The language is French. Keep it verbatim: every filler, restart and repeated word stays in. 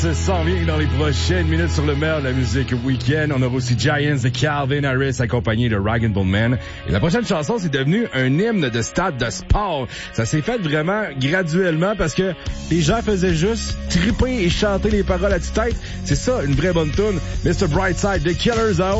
Ça s'en vient dans les prochaines minutes sur le meilleur de la musique week-end. On aura aussi Giants de Calvin Harris accompagné de Rag and Bone Man. Et la prochaine chanson, c'est devenu un hymne de stade de sport. Ça s'est fait vraiment graduellement parce que les gens faisaient juste triper et chanter les paroles à tue-tête. C'est ça, une vraie bonne tune. mister Brightside, The Killers out.